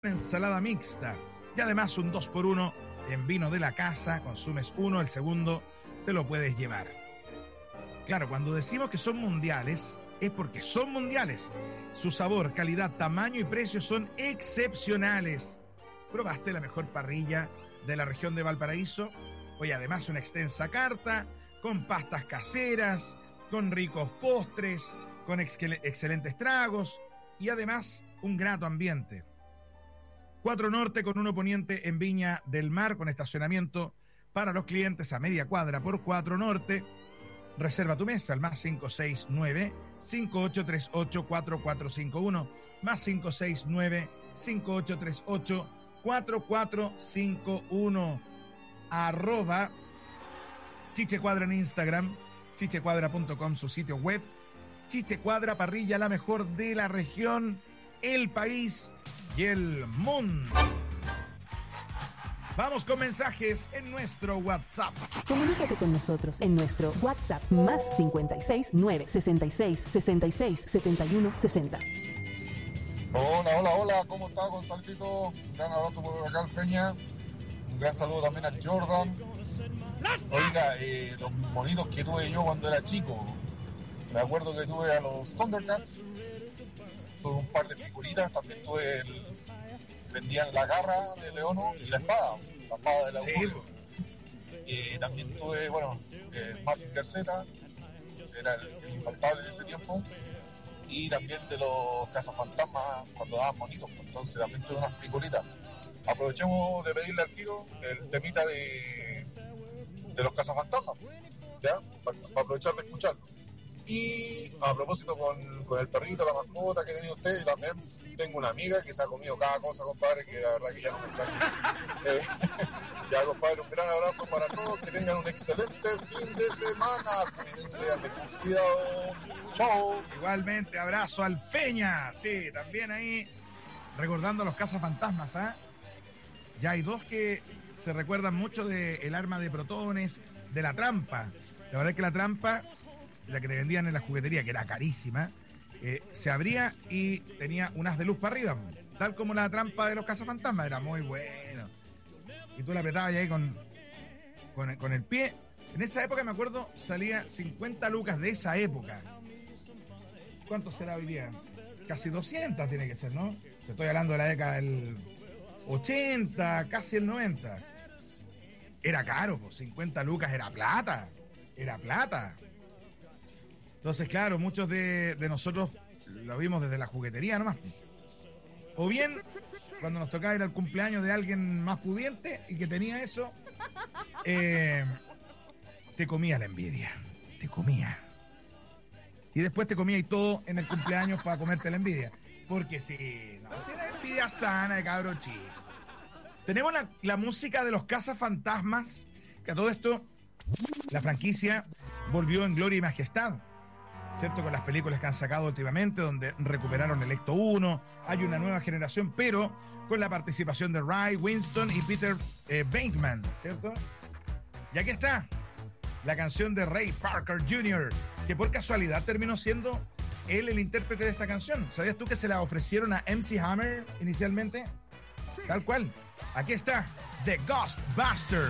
ensalada mixta y además un 2x1 en vino de la casa. Consumes uno, el segundo te lo puedes llevar. Claro, cuando decimos que son mundiales es porque son mundiales. Su sabor, calidad, tamaño y precio son excepcionales. ¿Probaste la mejor parrilla de la región de Valparaíso? Hoy además una extensa carta con pastas caseras, con ricos postres, con excelentes tragos y además un grato ambiente. 4 Norte con 1 Poniente en Viña del Mar, con estacionamiento para los clientes a media cuadra por 4 Norte. Reserva tu mesa al más 569-5838-4451, más 569-5838-4451. Arroba Chichecuadra en Instagram, chichecuadra.com su sitio web. Chichecuadra, parrilla la mejor de la región, el país y el mundo. Vamos con mensajes en nuestro WhatsApp. Comunícate con nosotros en nuestro WhatsApp más 56 966 66 71 60. Hola, ¿cómo está, Gonzalito? Un gran abrazo por acá, Feña. Un gran saludo también a Jordan. Oiga, los monitos que tuve yo cuando era chico. Me acuerdo que tuve a los Thundercats, tuve un par de figuritas, también vendían la garra de Leono y la espada de la Augurio. También tuve, Mazinger Z, era el infaltable en ese tiempo, y también de los cazafantasmas cuando daban monitos, entonces también tuve unas figuritas. Aprovechemos de pedirle al tiro el temita de los cazafantasmas, ¿ya? Para aprovechar de escucharlo. Y a propósito con el perrito, la mascota que tenía usted, también tengo una amiga que se ha comido cada cosa, compadre, que la verdad que ya no me extraña. Ya, compadre, un gran abrazo para todos, que tengan un excelente fin de semana. Cuídense, anden con cuidado. Chao. Igualmente, abrazo al Feña. Sí, también ahí recordando a los cazafantasmas, ¿ah? Ya hay dos que se recuerdan mucho del arma de protones, de la trampa. La verdad es que la trampa, la que te vendían en la juguetería, que era carísima, se abría y tenía un haz de luz para arriba, tal como la trampa de los cazafantasmas. Era muy bueno. Y tú la apretabas ahí con el pie. En esa época, me acuerdo, salía 50 lucas de esa época. ¿Cuánto será hoy día? Casi 200 tiene que ser, ¿no? Te estoy hablando de la década del 80, casi el 90. Era caro, pues 50 lucas era plata. Era plata. Entonces, claro, muchos de nosotros lo vimos desde la juguetería nomás. O bien, cuando nos tocaba ir al cumpleaños de alguien más pudiente y que tenía eso, te comía la envidia. Te comía. Y después te comía y todo en el cumpleaños para comerte la envidia. Porque si era envidia sana de cabro chico. Tenemos la música de los cazafantasmas, que a todo esto la franquicia volvió en gloria y majestad, ¿cierto? Con las películas que han sacado últimamente, donde recuperaron el Ecto 1, hay una nueva generación, pero con la participación de Ray Winston y Peter Venkman, ¿cierto? Y aquí está la canción de Ray Parker Jr., que por casualidad terminó siendo él el intérprete de esta canción. ¿Sabías tú que se la ofrecieron a MC Hammer inicialmente? Tal cual. Aquí está, The Ghostbusters.